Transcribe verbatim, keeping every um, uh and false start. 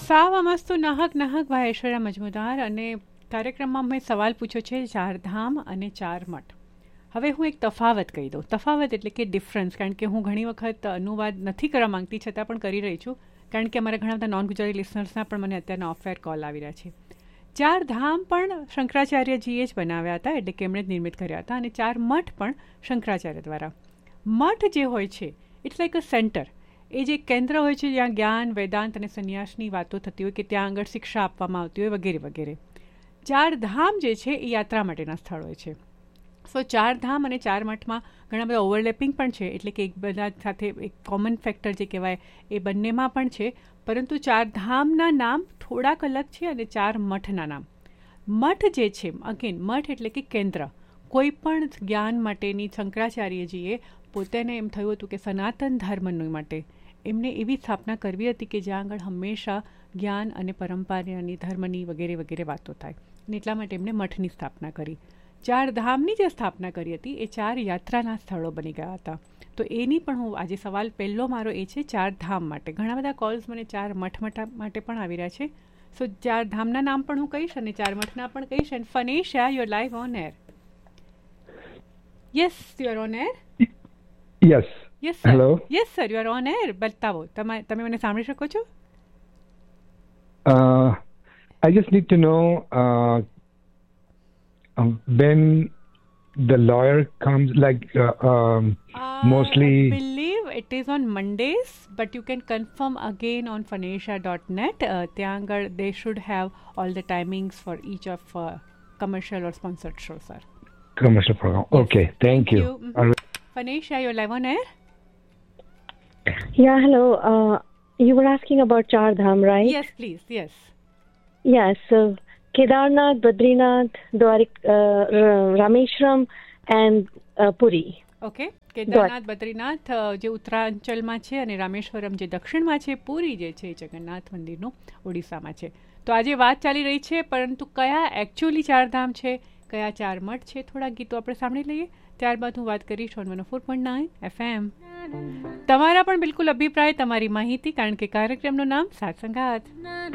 સાવામસ્તુ નાહક નાહક ભાઈ ઐશ્વર્યા મજમુદાર. અને કાર્યક્રમમાં મેં સવાલ પૂછ્યો છે ચારધામ અને ચાર મઠ. હવે હું એક તફાવત કહી દઉં. તફાવત એટલે કે ડિફરન્સ, કારણ કે હું ઘણી વખત અનુવાદ નથી કરવા માંગતી છતાં પણ કરી રહી છું, કારણ કે અમારા ઘણા બધા નોન ગુજરાતી લિસનર્સના પણ મને અત્યારના ઓફેર કોલ આવી રહ્યા છે. ચાર ધામ પણ શંકરાચાર્યજીએ જ બનાવ્યા હતા, એટલે કે એમણે જ નિર્મિત કર્યા હતા. અને ચાર મઠ પણ શંકરાચાર્ય દ્વારા. મઠ જે હોય છે ઇટ્સ લાઈક અ સેન્ટર, એ જે કેન્દ્ર હોય છે જ્યાં જ્ઞાન, વેદાંત અને સંન્યાસની વાતો થતી હોય, કે ત્યાં આગળ શિક્ષા આપવામાં આવતી હોય વગેરે વગેરે. ચાર ધામ જે છે એ યાત્રા માટેના સ્થળ હોય છે. સો ચાર ધામ અને ચાર મઠમાં ઘણા બધા ઓવરલેપિંગ પણ છે, એટલે કે એક બધા સાથે એક કોમન ફેક્ટર જે કહેવાય એ બંનેમાં પણ છે. પરંતુ ચાર ધામના નામ થોડાક અલગ છે અને ચાર મઠના નામ. મઠ જે છે, અગેન મઠ એટલે કે કેન્દ્ર. કોઈ પણ જ્ઞાન માટેની શંકરાચાર્યજીએ પોતાને એમ થયું હતું કે સનાતન ધર્મનું માટે એમને એવી સ્થાપના કરવી હતી કે જ્યાં આગળ હંમેશા જ્ઞાન અને પરંપરાની, ધર્મની વગેરે વગેરે વાતો થાય. અને એટલા માટે એમણે મઠની સ્થાપના કરી. ચાર ધામની જે સ્થાપના કરી હતી એ ચાર યાત્રાના સ્થળો બની ગયા હતા. તો એની પણ હું આજે સવાલ પહેલો મારો એ છે ચાર ધામ માટે. ઘણા બધા કોલ્સ મને ચાર મઠ માટે પણ આવી રહ્યા છે. સો ચાર ધામના નામ પણ હું કહીશ અને ચાર મઠના પણ કહીશ. And ફનેશા, you are live on air. Yes, you are on air. Yes yes sir. Hello. Yes sir, you are on air. બતાવો, તમે તમે મને સાંભળી શકો છો? I just need to know uh, um, when the lawyer comes, like uh, um, Uh, mostly. I believe it is on Mondays, but you can confirm again on fanesha dot net. Uh, ત્યાં આગળ they should have all the timings for each of uh, commercial or sponsored show, sir. Commercial program. Yes. Okay, thank, you. Mhm. All right. Fanesha, you're live on air? Yeah, hello. Uh, you were asking about Char Dham, right? Yes, please. Yes. Yes. So Kedarnath, Badrinath, Dwarik, uh, R- Rameshwaram, and uh, Puri. Okay. Kedarnath, Badrinath અ, જે ઉત્તરાંચલમાં છે, અને રામેશ્વરમ જે દક્ષિણમાં છે, પુરી જે છે એ જગન્નાથ મંદિરનું ઓડિશામાં છે. તો આજે વાત ચાલી રહી છે, પરંતુ કયા એકચ્યુઅલી ચારધામ છે, કયા ચાર મઠ છે, થોડા ગીતો આપણે સાંભળી લઈએ. ત્યારબાદ હું વાત કરીશ on one four point nine F M. તમારા પણ બિલકુલ અભિપ્રાય, તમારી માહિતી, કારણ કે કાર્યક્રમનું નામ સાત સંગાત.